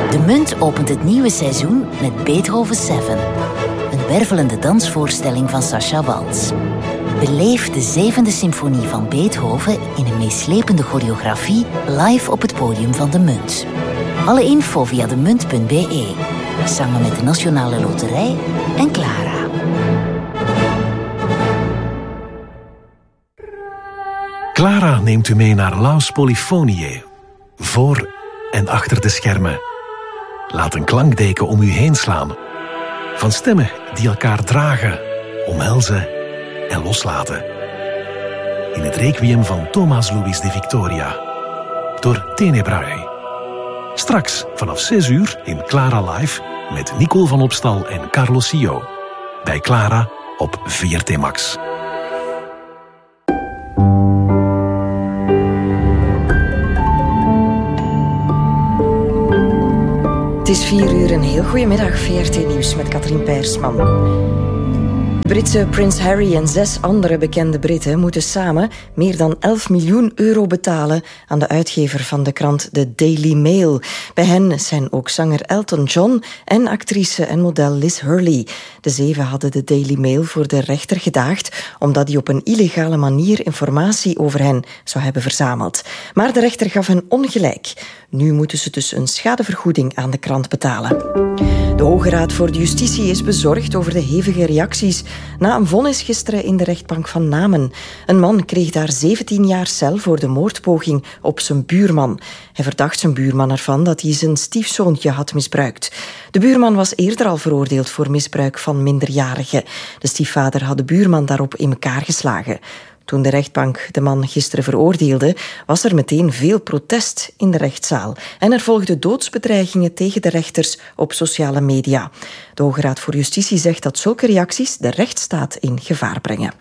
De Munt opent het nieuwe seizoen met Beethoven 7. Een wervelende dansvoorstelling van Sacha Waltz. Beleef de 7e symfonie van Beethoven in een meeslepende choreografie live op het podium van de Munt. Alle info via demunt.be. Samen met de Nationale Loterij en Clara. Clara neemt u mee naar Laus Polyphoniae. Voor en achter de schermen. Laat een klankdeken om u heen slaan. Van stemmen die elkaar dragen, omhelzen en loslaten. In het requiem van Thomas Louis de Victoria. Door Tenebrae. Straks vanaf 6 uur in Clara Live met Nicole van Opstal en Carlos Sio. Bij Clara op VRT Max. Het is 4 uur, een heel goedemiddag. VRT Nieuws met Katrien Peirsman. Britse prins Harry en 6 andere bekende Britten moeten samen meer dan 11 miljoen euro betalen aan de uitgever van de krant The Daily Mail. Bij hen zijn ook zanger Elton John en actrice en model Liz Hurley. De 7 hadden de Daily Mail voor de rechter gedaagd omdat hij op een illegale manier informatie over hen zou hebben verzameld. Maar de rechter gaf hen ongelijk. Nu moeten ze dus een schadevergoeding aan de krant betalen. De Hoge Raad voor de Justitie is bezorgd over de hevige reacties na een vonnis gisteren in de rechtbank van Namen. Een man kreeg daar 17 jaar cel voor de moordpoging op zijn buurman. Hij verdacht zijn buurman ervan dat hij zijn stiefzoontje had misbruikt. De buurman was eerder al veroordeeld voor misbruik van minderjarigen. De stiefvader had de buurman daarop in elkaar geslagen. Toen de rechtbank de man gisteren veroordeelde, was er meteen veel protest in de rechtszaal. En er volgden doodsbedreigingen tegen de rechters op sociale media. De Hoge Raad voor Justitie zegt dat zulke reacties de rechtsstaat in gevaar brengen.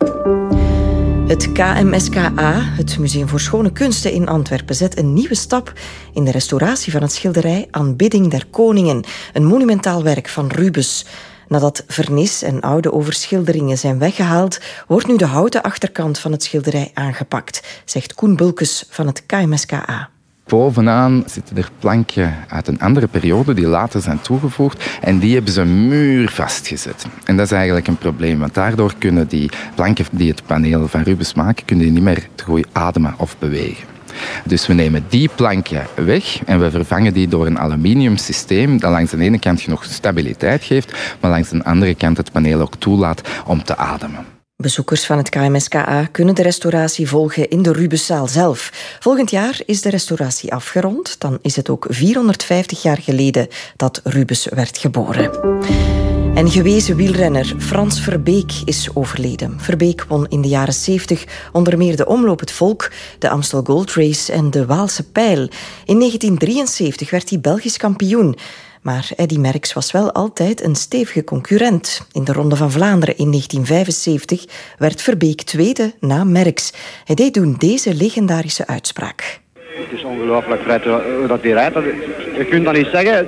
Het KMSKA, het Museum voor Schone Kunsten in Antwerpen, zet een nieuwe stap in de restauratie van het schilderij Aanbidding der Koningen, een monumentaal werk van Rubens. Nadat vernis en oude overschilderingen zijn weggehaald, wordt nu de houten achterkant van het schilderij aangepakt, zegt Koen Bulkes van het KMSKA. Bovenaan zitten er planken uit een andere periode die later zijn toegevoegd en die hebben ze muur vastgezet. En dat is eigenlijk een probleem, want daardoor kunnen die planken die het paneel van Rubens maken, kunnen die niet meer te goed ademen of bewegen. Dus we nemen die planken weg en we vervangen die door een aluminium systeem dat langs de ene kant genoeg stabiliteit geeft, maar langs de andere kant het paneel ook toelaat om te ademen. Bezoekers van het KMSKA kunnen de restauratie volgen in de Rubenszaal zelf. Volgend jaar is de restauratie afgerond. Dan is het ook 450 jaar geleden dat Rubens werd geboren. En gewezen wielrenner Frans Verbeek is overleden. Verbeek won in de jaren 70 onder meer de Omloop het Volk, de Amstel Gold Race en de Waalse Pijl. In 1973 werd hij Belgisch kampioen. Maar Eddy Merckx was wel altijd een stevige concurrent. In de Ronde van Vlaanderen in 1975 werd Verbeek tweede na Merckx. Hij deed toen deze legendarische uitspraak. Het is ongelooflijk, Fred, hoe dat hij rijdt. Je kunt dat niet zeggen.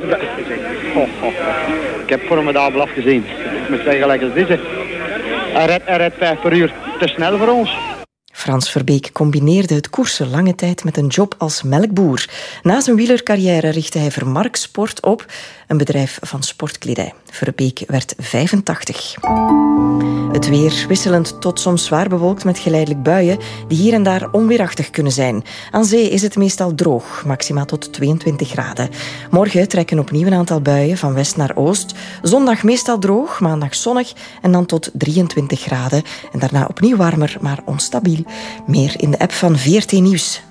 Ik heb formidabel afgezien. Ik moet zeggen, gelijk als deze. Hij rijdt 5 per uur te snel voor ons. Frans Verbeek combineerde het koersen lange tijd met een job als melkboer. Na zijn wielercarrière richtte hij Vermark Sport op, een bedrijf van sportkledij. Verbeek werd 85. Het weer wisselend tot soms zwaar bewolkt met geleidelijk buien die hier en daar onweerachtig kunnen zijn. Aan zee is het meestal droog, maximaal tot 22 graden. Morgen trekken opnieuw een aantal buien van west naar oost. Zondag meestal droog, maandag zonnig en dan tot 23 graden. En daarna opnieuw warmer, maar onstabiel. Meer in de app van VRT Nieuws.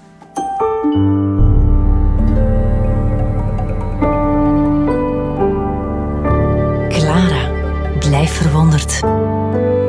Clara, blijf verwonderd.